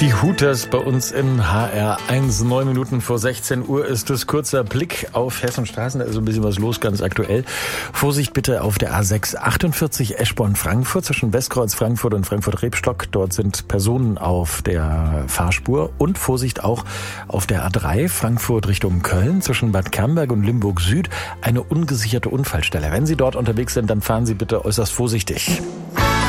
Die Hooters bei uns im HR1, 9 Minuten vor 16 Uhr ist es. Kurzer Blick auf Hessenstraßen, da ist ein bisschen was los, ganz aktuell. Vorsicht bitte auf der A6 48 Eschborn-Frankfurt zwischen Westkreuz Frankfurt und Frankfurt-Rebstock. Dort sind Personen auf der Fahrspur. Und Vorsicht auch auf der A3 Frankfurt Richtung Köln zwischen Bad Camberg und Limburg Süd. Eine ungesicherte Unfallstelle. Wenn Sie dort unterwegs sind, dann fahren Sie bitte äußerst vorsichtig.